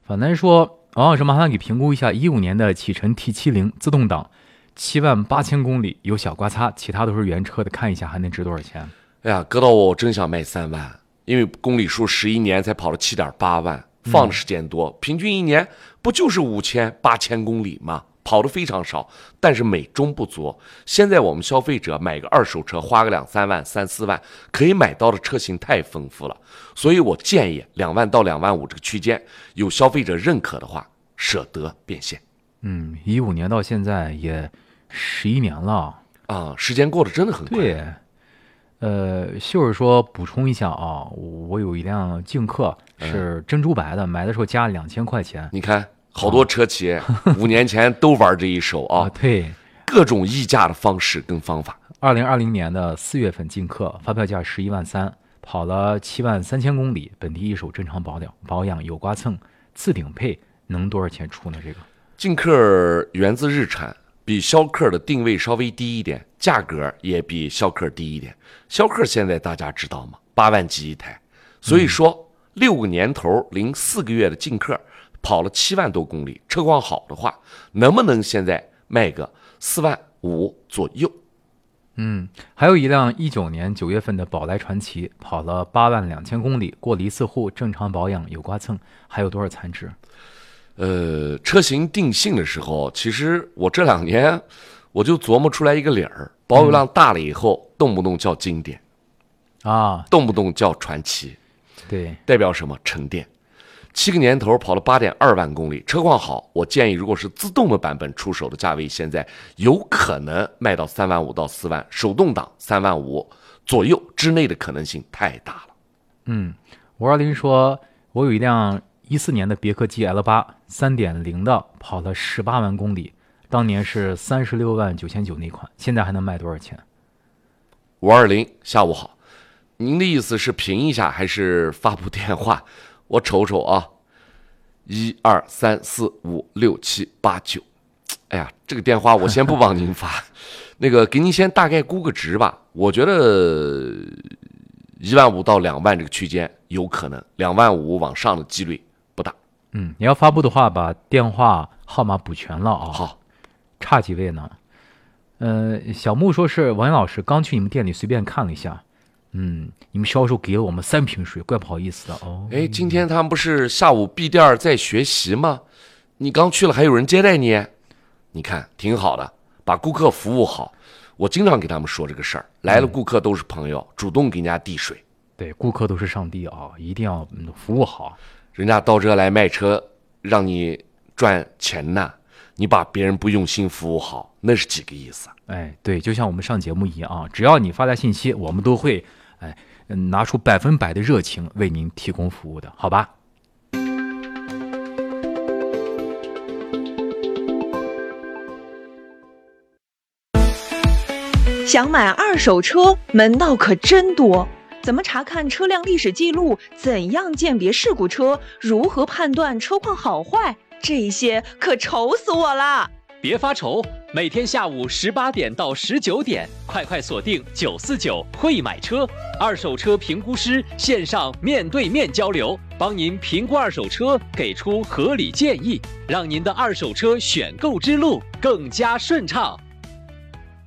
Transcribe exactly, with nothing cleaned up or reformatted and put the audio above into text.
反正说王老师麻烦给评估一下一五年的启辰 T 七十 自动挡，七万八千公里，有小刮擦，其他都是原车的，看一下还能值多少钱？ 哎呀，搁到我真想卖三万，因为公里数十一年才跑了七点八万，放的时间多，嗯、平均一年不就是五千八千公里吗？跑得非常少，但是美中不足。现在我们消费者买个二手车，花个两三万、三四万，可以买到的车型太丰富了。所以我建议两万到两万五这个区间，有消费者认可的话，舍得变现。 嗯，一五年到现在也十一年了啊，时间过得真的很快。 对，呃，秀儿说补充一下啊，我有一辆劲客是珍珠白的，嗯、买的时候加两千块钱。 你看。好多车企、啊、五年前都玩这一手啊！ 啊对， 各种议价的方式跟方法。 二零二零年的四月份劲客，发票价十一万三，跑了七万三千公里，本地一手正常保养，保养有刮蹭，次顶配能多少钱出呢？这个劲客源自日产，比逍客的定位稍微低一点，价格也比逍客低一点。逍客现在大家知道吗？八万几一台，所以说、嗯、六个年头零四个月的劲客。跑了七万多公里，车况好的话，能不能现在卖个四万五左右？ 嗯，还有一辆一九年九月份的宝来传奇，跑了八万两千公里，过了一次户，正常保养，有刮蹭，还有多少残值？ 呃，车型定性的时候，其实我这两年我就琢磨出来一个理儿，保有量大了以后，嗯、动不动叫经典啊， 动不动叫传奇， 对， 代表什么？沉淀。七个年头跑了八点二万公里，车况好，我建议如果是自动的版本出手的价位，现在有可能卖到三万五到四万，手动挡三万五左右之内的可能性太大了。 嗯，五二零说，我有一辆一四年的别克 G L 八 三点零的，跑了十八万公里，当年是三十六万九千九那款，现在还能卖多少钱？ 五二零，下午好，您的意思是评一下还是发布电话？我瞅瞅啊，一二三四五六七八九，哎呀，这个电话我先不帮您发，那个给您先大概估个值吧。我觉得一万五到两万这个区间有可能，两万五往上的几率不大。 嗯，你要发布的话，把电话号码补全了啊。 好， 差几位呢？呃，小木说是王岩老师刚去你们店里随便看了一下。嗯，你们销售给了我们三瓶水，怪不好意思的哦。 哎，今天他们不是下午闭店在学习吗？你刚去了还有人接待你？你看挺好的，把顾客服务好。我经常给他们说这个事儿，来了顾客都是朋友，嗯、主动给人家递水。 对，顾客都是上帝啊，一定要服务好。 人家到这来卖车，让你赚钱呢，你把别人不用心服务好，那是几个意思？ 哎，对，就像我们上节目一样啊，只要你发来信息，我们都会。哎，拿出百分百的热情为您提供服务的，好吧？ 想买二手车，门道可真多。怎么查看车辆历史记录？怎样鉴别事故车？如何判断车况好坏？这些可愁死我了！ 别发愁，每天下午十八点到十九点，快快锁定九四九会买车，二手车评估师线上面对面交流，帮您评估二手车，给出合理建议，让您的二手车选购之路更加顺畅。